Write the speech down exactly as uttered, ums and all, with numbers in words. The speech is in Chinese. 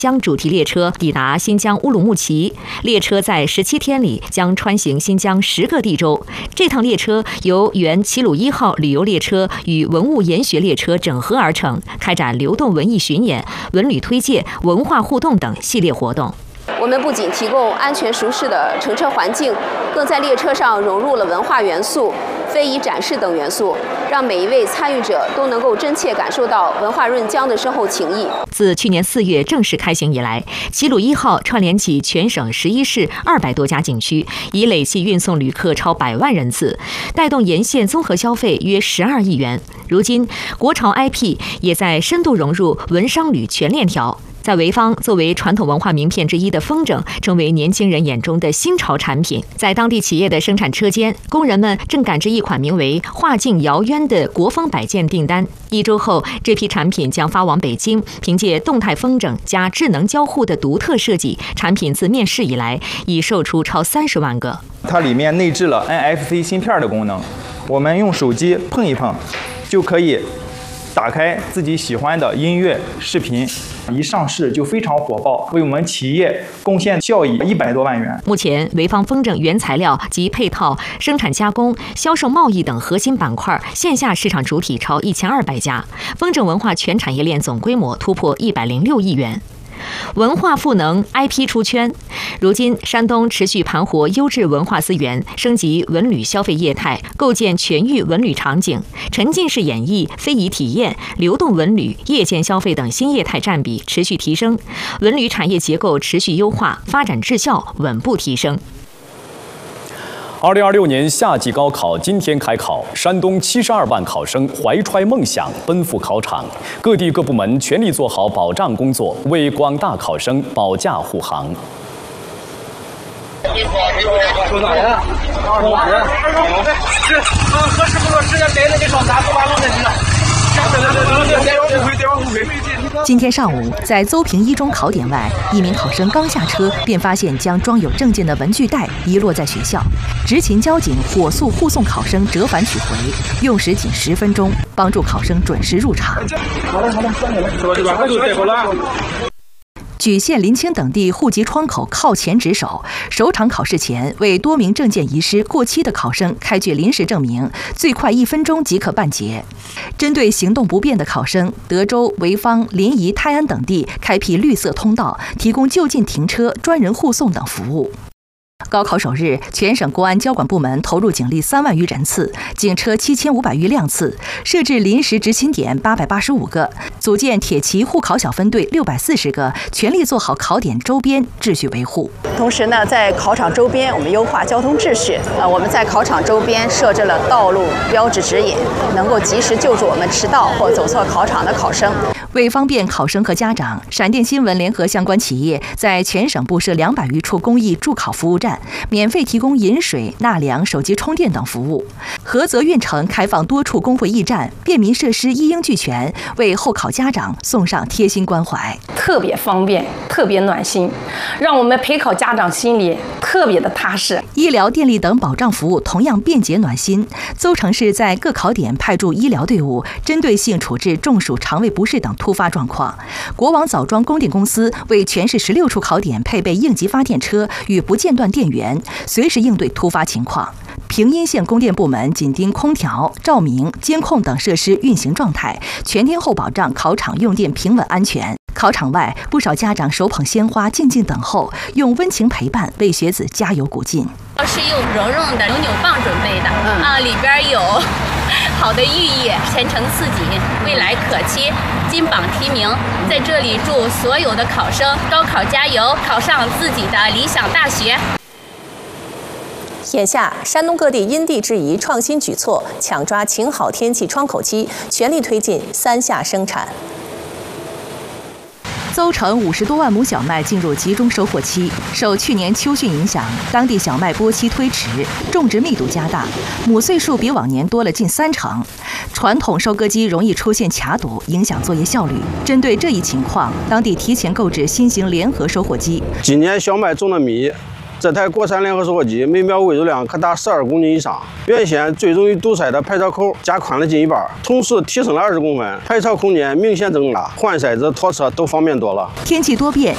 将主题列车抵达新疆乌鲁木齐，列车在十七天里将穿行新疆十个地州。这趟列车由原齐鲁一号旅游列车与文物研学列车整合而成，开展流动文艺巡演、文旅推介、文化互动等系列活动。 我们不仅提供安全舒适的乘车环境，更在列车上融入了文化元素、非遗展示等元素，让每一位参与者都能够真切感受到文化润江的深厚情谊。 自去年四月正式开行以来，齐鲁一号串联起全省十一市二百多家景区，已累计运送旅客超百万人次，带动沿线综合消费约十二亿元。如今，国潮 I P 也在深度融入文商旅全链条。在潍坊，作为传统文化名片之一的风筝，成为年轻人眼中的新潮产品。在当地企业的生产车间，工人们正赶着一款名为“画境遥渊”的国风摆件订单。一周后，这批产品将发往北京。凭借动态风筝加智能交互的独特设计，产品自面世以来已售出超三十万个。 它里面内置了 N F C 芯片的功能，我们用手机碰一碰，就可以打开自己喜欢的音乐、视频，一上市就非常火爆，为我们企业贡献效益一百多万元。 目前，潍坊风筝原材料及配套、生产加工、销售贸易等核心板块线下市场主体超一千二百家，风筝文化全产业链总规模突破一百零六亿元。文化赋能 I P 出圈。如今，山东持续盘活优质文化资源，升级文旅消费业态，构建全域文旅场景，沉浸式演绎、非遗体验、流动文旅、夜间消费等新业态占比持续提升，文旅产业结构持续优化，发展质效稳步提升。 二零二六年夏季高考今天开考，山东七十二万考生怀揣梦想奔赴考场，各地各部门全力做好保障工作，为广大考生保驾护航。 说哪呀？二十。是，合合适不合适？带着你上山走完了再知道。 今天上午，在邹平一中考点外，一名考生刚下车，便发现将装有证件的文具袋遗落在学校。执勤交警火速护送考生折返取回，用时仅十分钟，帮助考生准时入场。 好了好了，说这边快就带好了。 莒县、临清等地户籍窗口靠前值守，首场考试前为多名证件遗失、过期的考生开具临时证明，最快一分钟即可办结。针对行动不便的考生，德州、潍坊、临沂、泰安等地开辟绿色通道，提供就近停车、专人护送等服务。高考首日，全省国安交管部门投入警力三万余人次，警车七千五百余辆次，设置临时执勤点八百八十五个，组建铁骑护考小分队六百四十个，全力做好考点周边秩序维护。 同时呢，在考场周边，我们优化交通秩序。呃，我们在考场周边设置了道路标志指引，能够及时救助我们迟到或走错考场的考生。 为方便考生和家长，闪电新闻联合相关企业在全省布设两百余处公益助考服务站，免费提供饮水、纳凉、手机充电等服务。菏泽运城开放多处公会驿站，便民设施一应俱全，为候考家长送上贴心关怀， 特别方便，特别暖心，让我们陪考家长心里特别的踏实。 医疗、电力等保障服务同样便捷暖心。邹城市在各考点派驻医疗队伍，针对性处置中暑、肠胃不适等突发状况。国网枣庄供电公司为全市十六处考点配备应急发电车与不间断电源，随时应对突发情况。平阴县供电部门紧盯空调、照明、监控等设施运行状态，全天候保障考场用电平稳安全。考场外，不少家长手捧鲜花，静静等候，用温情陪伴为学子加油鼓劲。 是用绒绒的扭扭棒准备的，嗯、啊，里边有好的寓意，前程似锦，未来可期，金榜题名。在这里祝所有的考生高考加油，考上自己的理想大学。 眼下，山东各地因地制宜创新举措，抢抓晴好天气窗口期，全力推进三夏生产。 邹城五十多万亩小麦进入集中收获期，受去年秋汛影响，当地小麦播期推迟，种植密度加大，亩穗数比往年多了近三成。传统收割机容易出现卡堵，影响作业效率。针对这一情况，当地提前购置新型联合收获机。 今年小麦种的密。这台国产联合收获机每秒喂入量可达十二公斤以上，原先最容易堵塞的排槽口加宽了近一半，同时提升了二十公分，排槽空间明显增大，换塞子、拖车都方便多了。 天气多变，